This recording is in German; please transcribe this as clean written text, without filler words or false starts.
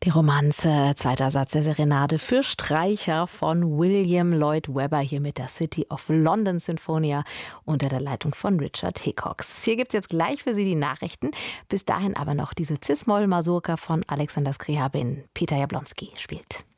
Die Romanze, zweiter Satz der Serenade für Streicher von William Lloyd Webber hier mit der City of London Sinfonia unter der Leitung von Richard Hickox. Hier gibt's jetzt gleich für Sie die Nachrichten. Bis dahin aber noch diese Cis-Moll-Mazurka von Alexander Scriabin. Peter Jablonski spielt.